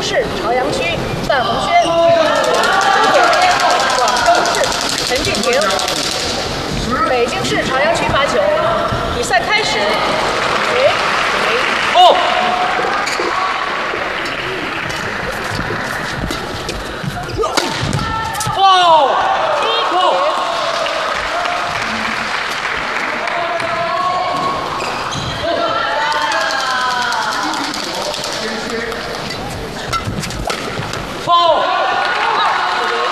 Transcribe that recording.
市朝阳区范宏轩、陈铁坚、广州市陈俊廷。北京市朝阳区罚球，比赛开始。